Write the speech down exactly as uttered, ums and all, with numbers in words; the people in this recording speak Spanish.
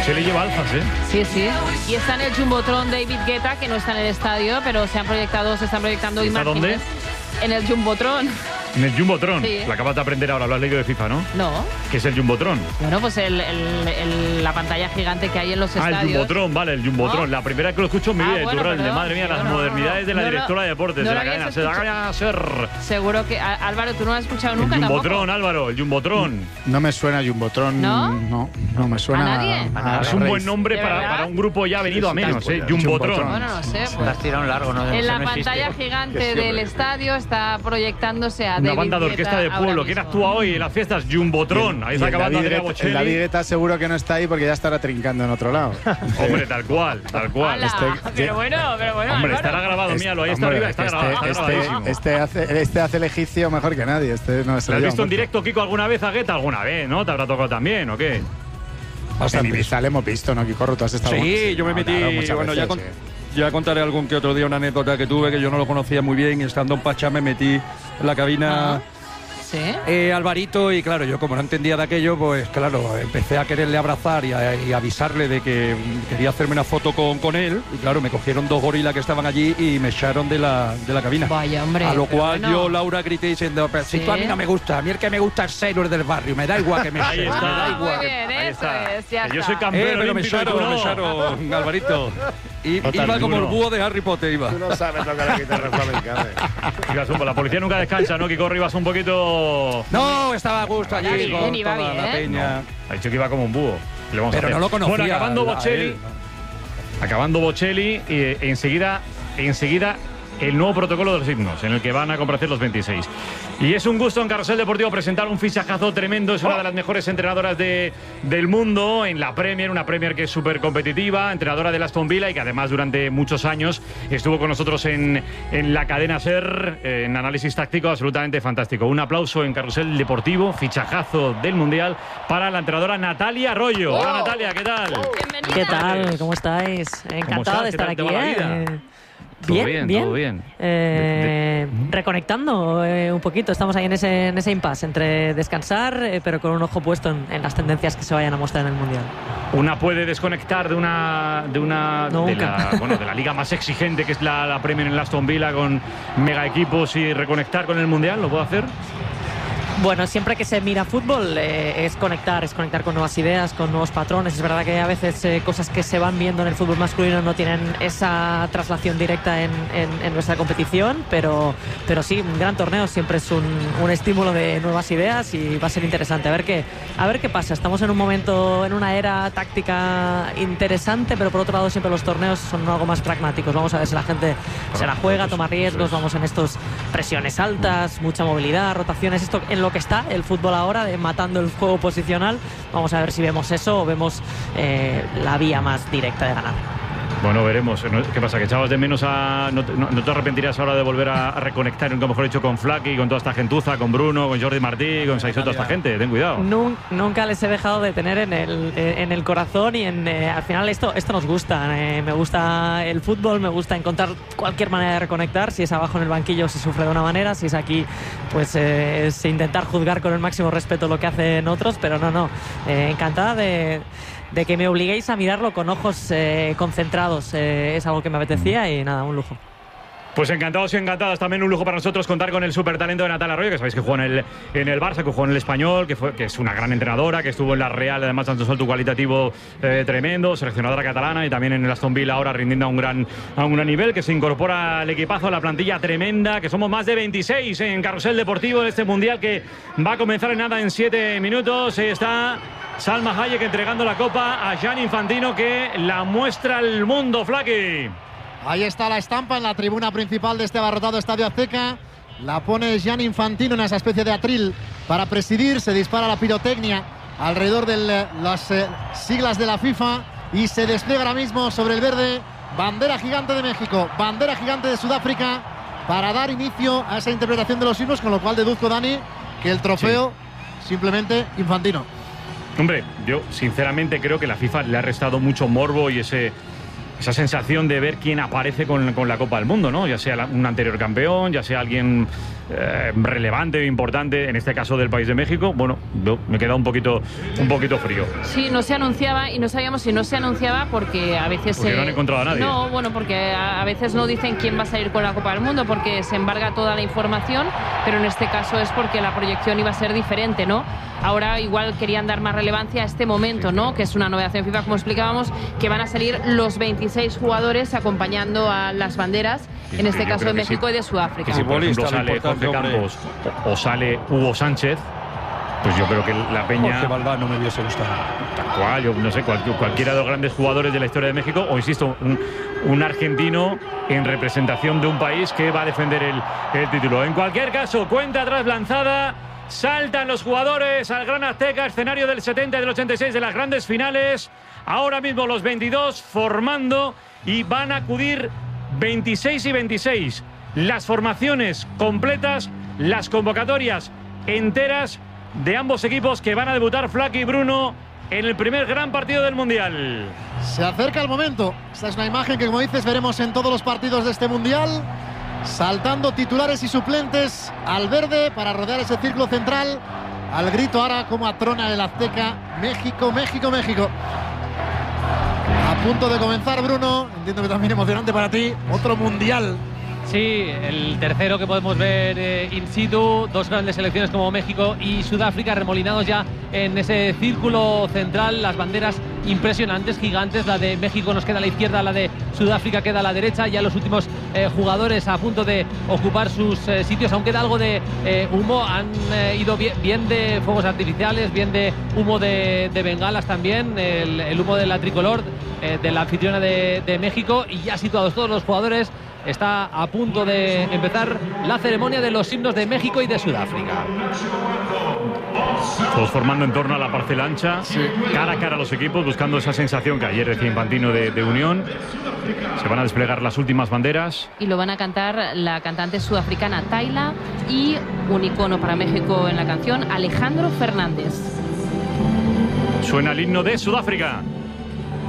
Bocelli lleva alfas, ¿eh? Sí, sí. Y está en el Jumbotron David Guetta, que no está en el estadio, pero se han proyectado, se están proyectando ¿Está imágenes. dónde? En el Jumbotron. En el Jumbotron. Sí. La acabas de aprender ahora, lo has leído de FIFA, ¿no? No. ¿Qué es el Jumbotron? Bueno, pues el, el, el, la pantalla gigante que hay en los Ah, estadios. el Jumbotron, vale, el Jumbotron. ¿No? La primera vez que lo escucho en mi Ah, vida, de bueno, Turralde. perdón. Madre mía, las No, no, modernidades de la no lo- directora de deportes no de lo la cadena. habías Se da escuchado. a ser. Seguro que, a- Álvaro, tú no lo has escuchado nunca El tampoco. Jumbotron, Álvaro, el Jumbotron. No me suena Jumbotron. ¿No? No, no me suena. ¿A nadie? a- Es a un Reis. buen nombre ¿De para, verdad? para un grupo ya venido a menos, ¿eh? Jumbotron. Jumbotron. Bueno, no sé. Te Pues, has tirado un largo, ¿no? en Eso la no existe. pantalla gigante del estadio está proyectándose a Una David banda de Guetta orquesta de ahora pueblo. mismo. ¿Quién actúa hoy en las fiestas? Jumbotron. Ahí Y está el acabando David Andrea Guetta- Bocelli. El David Guetta seguro que no está ahí porque ya estará trincando en otro lado. Hombre, tal cual, tal cual. Ala, Este- pero bueno, pero bueno. Hombre, Álvaro. estará grabado, Este- míralo, ahí está hombre, arriba, está este- grabado, está este, grabadísimo. este hace, este hace el egipcio mejor que nadie. Este no se ¿Lo has lo visto en lleva directo, Kiko, alguna vez a Guetta? Alguna vez, ¿no? ¿Te habrá tocado también o qué? mucho. En Ibiza le hemos visto, ¿no, Kiko? ¿Tú has estado? Sí, yo me No, metí. claro, muchas bueno, ya, veces, con- sí. ya contaré algún que otro día una anécdota que tuve que yo no lo conocía muy bien. Y estando en Pachá me metí en la cabina. Ajá. Sí. Eh, Alvarito, y claro, yo como no entendía de aquello, pues claro, empecé a quererle abrazar y, a, y avisarle de que mm, quería hacerme una foto con, con él. Y claro, me cogieron dos gorilas que estaban allí y me echaron de la, de la cabina. Vaya, hombre. A lo pero cual bueno. yo, Laura, grité diciendo, pero si Sí. tú a mí no me gusta, a mí el que me gusta es Sailor del barrio, me da igual que me Ahí echen, está. me da Ah, igual. muy bien, Ahí eso está. es, ya Que yo está. soy campeón Eh, pero me olímpico y tú echaron, no. me echaron, Alvarito. Y, No tan iba como el duro. búho de Harry Potter, iba. Tú no sabes lo que la guitarra flamenca. Ibas un- La policía nunca descansa, ¿no? Kiko, ibas un poquito. No, estaba a gusto allí bien, con iba toda bien. la peña. Ha dicho que iba como un búho. ¿Qué le vamos a Pero hacer? no lo conocía. Bueno, acabando la- Bocelli. él, ¿no? Acabando Bocelli, y eh, enseguida, enseguida el nuevo protocolo de los himnos, en el que van a comparecer los veintiséis. Y es un gusto en Carrusel Deportivo presentar un fichajazo tremendo. Es una de las mejores entrenadoras de, del mundo en la Premier, una Premier que es súper competitiva, entrenadora del Aston Villa y que además durante muchos años estuvo con nosotros en, en la cadena SER, eh, en análisis táctico, absolutamente fantástico. Un aplauso en Carrusel Deportivo, fichajazo del Mundial para la entrenadora Natalia Arroyo. Hola Natalia, ¿qué tal? Bienvenida. ¿Qué tal? ¿Cómo estáis? Encantada estás? de ¿Qué estar tal te aquí. va la ¿eh? vida? Eh, Todo Bien, bien, bien. todo bien. Eh, reconectando eh, un poquito. Estamos ahí en ese, en ese impasse entre descansar, eh, pero con un ojo puesto en, en las tendencias que se vayan a mostrar en el Mundial. Una puede desconectar de una de una de Nunca. la, bueno, de la liga más exigente que es la, la Premier en el Aston Villa con mega equipos y reconectar con el Mundial. ¿Lo puedo hacer? Bueno, siempre que se mira fútbol eh, es conectar, es conectar con nuevas ideas, con nuevos patrones. Es verdad que a veces eh, cosas que se van viendo en el fútbol masculino no tienen esa traslación directa en, en, en nuestra competición, pero, pero sí, un gran torneo siempre es un, un estímulo de nuevas ideas y va a ser interesante. A ver qué, a ver qué pasa. Estamos en un momento, en una era táctica interesante, pero por otro lado siempre los torneos son algo más pragmáticos. Vamos a ver si la gente se la juega, toma riesgos, vamos en estos presiones altas, mucha movilidad, rotaciones, esto en lo que está el fútbol ahora, de matando el juego posicional. Vamos a ver si vemos eso o vemos eh, la vía más directa de ganar. Bueno, veremos. ¿Qué pasa? ¿Que echabas de menos a... ¿No te, no, no te arrepentirás ahora de volver a, a reconectar, como mejor dicho, con Flaky, con toda esta gentuza, con Bruno, con Jordi Martí, con Saizó, toda esta gente? Ten cuidado. Nun- nunca les he dejado de tener en el, en el corazón y en, eh, al final esto, esto nos gusta. Eh, me gusta el fútbol, me gusta encontrar cualquier manera de reconectar. Si es abajo en el banquillo se sufre de una manera, si es aquí pues eh, es intentar juzgar con el máximo respeto lo que hacen otros, pero no, no. Eh, encantada de... de que me obliguéis a mirarlo con ojos eh, concentrados. Eh, es algo que me apetecía y nada, un lujo. Pues encantados y encantadas, también un lujo para nosotros contar con el supertalento de Natalia Arroyo, que sabéis que jugó en el, en el Barça, que jugó en el Español, que, fue, que es una gran entrenadora, que estuvo en la Real, además tanto salto cualitativo eh, tremendo, seleccionadora catalana y también en el Aston Villa ahora rindiendo a un gran, a un gran nivel, que se incorpora al equipazo, a la plantilla tremenda, que somos más de veintiséis en Carrusel Deportivo en este Mundial que va a comenzar en nada en siete minutos. Ahí está Salma Hayek entregando la copa a Gianni Infantino, que la muestra al mundo, Flaky. Ahí está la estampa en la tribuna principal de este abarrotado Estadio Azteca. La pone Gianni Infantino en esa especie de atril para presidir. Se dispara la pirotecnia alrededor de las eh, siglas de la FIFA y se despliega ahora mismo sobre el verde bandera gigante de México, bandera gigante de Sudáfrica, para dar inicio a esa interpretación de los himnos, con lo cual deduzco, Dani, que el trofeo sí. simplemente Infantino. Hombre, yo sinceramente creo que la FIFA le ha restado mucho morbo y ese... esa sensación de ver quién aparece con, con la Copa del Mundo, ¿no? Ya sea la, un anterior campeón, ya sea alguien eh, relevante o importante, en este caso del país de México. Bueno, yo me he quedado un poquito, un poquito frío. Sí, no se anunciaba y no sabíamos si no se anunciaba porque a veces... Porque se... no han encontrado a nadie. No, bueno, porque a, a veces no dicen quién va a salir con la Copa del Mundo porque se embarga toda la información, pero en este caso es porque la proyección iba a ser diferente, ¿no? Ahora igual querían dar más relevancia a este momento, ¿no? Que es una novedad en FIFA, como explicábamos, que van a salir los veintiséis jugadores acompañando a las banderas, en este caso de México y de Sudáfrica. Que si por ejemplo sale Jorge Campos o, o sale Hugo Sánchez, pues yo creo que la Peña... Jorge Valdán no me hubiese gustado. Tal cual, yo no sé, cual, cualquiera de los grandes jugadores de la historia de México, o insisto, un, un argentino en representación de un país que va a defender el, el título. En cualquier caso, cuenta atrás lanzada, saltan los jugadores al Gran Azteca, escenario del setenta y del ochenta y seis de las grandes finales. Ahora mismo los veintidós formando y van a acudir veintiséis y veintiséis. Las formaciones completas, las convocatorias enteras de ambos equipos que van a debutar Flaky y Bruno en el primer gran partido del Mundial. Se acerca el momento. Esta es una imagen que, como dices, veremos en todos los partidos de este Mundial. Saltando titulares y suplentes al verde para rodear ese círculo central. Al grito ahora como atrona el Azteca. México, México, México. A punto de comenzar, Bruno. Entiendo que también emocionante para ti. Otro Mundial. Sí, el tercero que podemos ver eh, in situ, dos grandes selecciones como México y Sudáfrica remolinados ya en ese círculo central, las banderas impresionantes, gigantes, la de México nos queda a la izquierda, la de Sudáfrica queda a la derecha, ya los últimos eh, jugadores a punto de ocupar sus eh, sitios, aún queda algo de eh, humo, han eh, ido bien, bien de fuegos artificiales, bien de humo de, de bengalas también, el, el humo de la tricolor, eh, de la anfitriona de, de México, y ya situados todos los jugadores. Está a punto de empezar la ceremonia de los himnos de México y de Sudáfrica. Todos formando en torno a la parcela ancha, sí. Cara a cara a los equipos, buscando esa sensación que ayer decía Infantino de, de unión. Se van a desplegar las últimas banderas. Y lo van a cantar la cantante sudafricana Tayla y un icono para México en la canción, Alejandro Fernández. Suena el himno de Sudáfrica.